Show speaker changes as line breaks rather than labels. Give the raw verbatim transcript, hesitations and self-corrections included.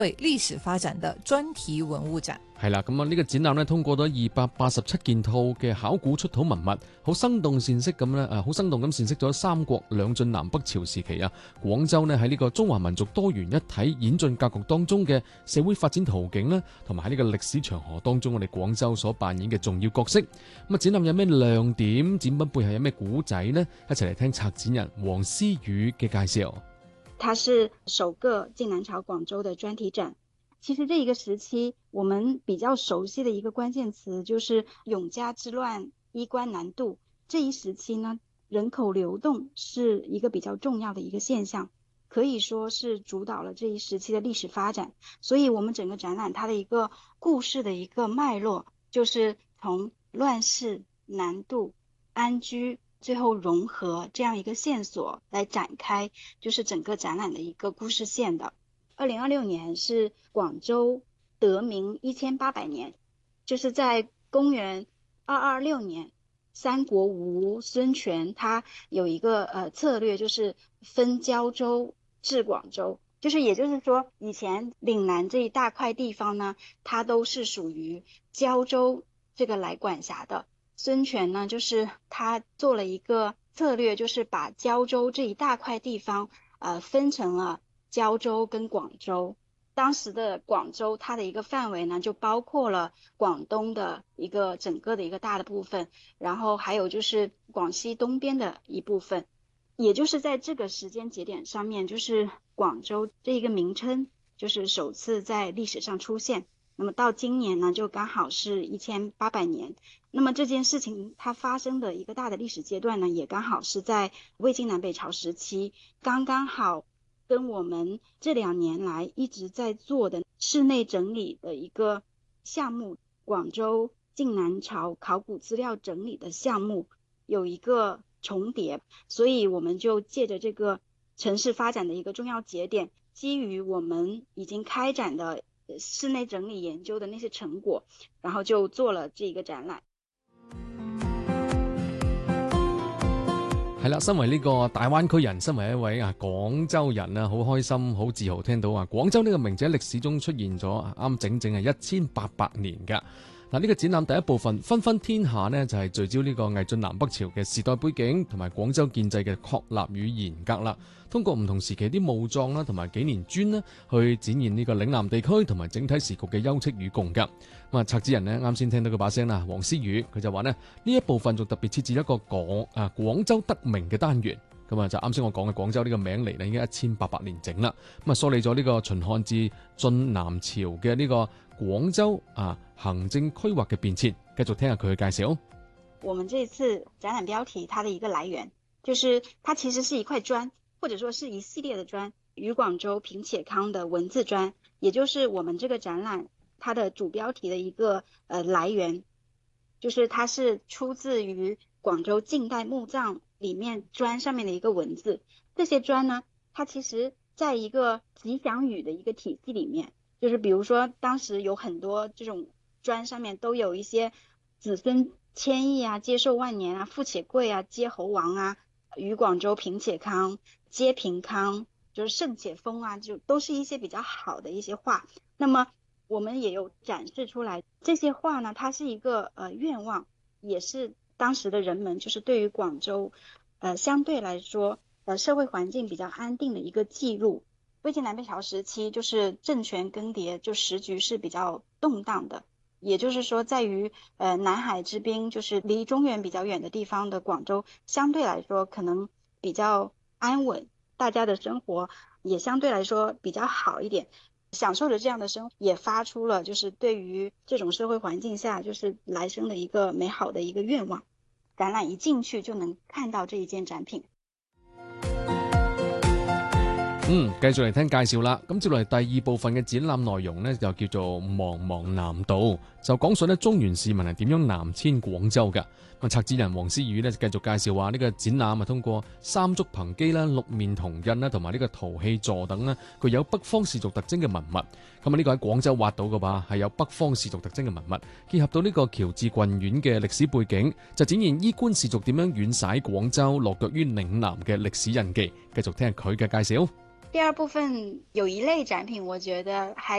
對歷史發展的專題文物展。
係啦，咁啊呢個展覽咧通過咗二百八十七件套嘅考古出土文物，好生動闡釋咁咧，誒好生動咁闡釋咗三國兩晉南北朝時期啊，廣州咧喺呢個中華民族多元一體演進格局當中嘅社會發展途徑咧，同埋喺呢個歷史長河當中我哋廣州所扮演嘅重要角色。咁啊展覽有咩亮點？展品背後有咩古仔呢？一齊嚟聽策展人黃思宇嘅介紹。
它是首個晉南朝廣州的專題展。其實這一個時期我們比較熟悉的一個關鍵詞就是永嘉之亂，衣冠南渡。這一時期呢，人口流動是一個比較重要的一個現象，可以說是主導了這一時期的歷史發展。所以我們整個展覽它的一個故事的一個脈絡，就是從亂世、南渡、安居，最後融合這樣一個線索來展開，就是整個展覽的一個故事線的。二零二六年是廣州得名一千八百年，就是在公元二二六年，三國吳孫權他有一個呃策略，就是分交州治廣州，就是也就是說以前嶺南這一大塊地方呢，它都是屬於交州這個來管轄的。孫權呢，就是他做了一個策略，就是把交州這一大塊地方呃分成了交州跟廣州。當時的廣州它的一個範圍呢，就包括了廣東的一個整個的一個大的部分，然後還有就是廣西東邊的一部分。也就是在這個時間節點上面，就是廣州這一個名稱就是首次在歷史上出現。那麼到今年呢，就剛好是一千八百年。那麼這件事情它發生的一個大的歷史階段呢，也剛好是在魏晉南北朝時期，剛剛好跟我們這兩年來一直在做的室內整理的一個項目，廣州晉南朝考古資料整理的項目有一個重疊，所以我們就借着這個城市發展的一個重要節點，基於我們已經開展的室內整理研究的那些成果，然後就做了這個展覽。
係啦，身為呢個大灣區人，身為一位啊廣州人啊，好開心、好自豪聽到啊廣州呢個名字喺歷史中出現咗啱整整係一千八百年㗎。嗱，呢個展覽第一部分紛紛天下呢，就係聚焦呢個魏晉南北朝嘅時代背景同埋廣州建制嘅確立與嚴格啦。通過唔同時期啲墓葬啦同埋紀年磚呢，去展現呢個嶺南地區同埋整體時局嘅休戚與共㗎。咁啊，策展人呢啱先聽到佢把聲啦，黃思宇佢就話呢，呢一部分仲特別設置一個廣啊廣州得名嘅單元。咁啊，就啱先我講嘅廣州呢個名嚟咧，已經一千八百年整啦。咁啊，梳理咗呢個秦漢至晉南朝嘅呢個廣州啊行政規劃嘅變遷。繼續聽下佢嘅介紹。
我們這次展覽標題它的一個來源，就是它其實是一塊磚，或者說是一系列的磚，於廣州平且康的文字磚，也就是我們這個展覽它的主標題的一個呃來源，就是它是出自於廣州晉代墓葬裡面磚上面的一個文字。這些磚呢，它其實在一個吉祥語的一個體系裡面，就是比如說當時有很多這種磚上面都有一些子孫千億啊，接壽萬年啊，富且貴啊，皆侯王啊，於廣州平且康，皆平康，就是盛且豐啊，就都是一些比較好的一些話。那麼我們也有展示出來這些話呢，它是一個呃願望，也是當時的人們就是對於廣州呃相對來說呃社會環境比較安定的一個記錄。魏晉南北朝時期就是政權更迭，就時局是比較動盪的，也就是說在於呃南海之濱，就是離中原比較遠的地方的廣州相對來說可能比較安穩，大家的生活也相對來說比較好一點，享受着這樣的生活，也發出了就是對於這種社會環境下就是來生的一個美好的一個願望。展覽一進去就能看到這一件展品。
嗯，繼續嚟聽介紹啦。咁接落嚟第二部分嘅展覽內容呢，就叫做茫茫南渡，就講述呢中原市民係點樣南遷廣州嘅。咁策展人黃思宇呢，繼續介紹話呢個展覽啊，通過三足硼基啦、六面銅印啦，同埋呢個陶器座等呢，具有北方氏族特徵嘅文物。咁啊，呢個喺廣州挖到嘅話，係有北方氏族特徵嘅文物，結合到呢個喬治郡縣嘅歷史背景，就展現衣冠氏族點樣遠徙廣州，落腳於嶺南嘅歷史印記。繼續聽下佢嘅介紹。
第二部分有一类展品，我觉得还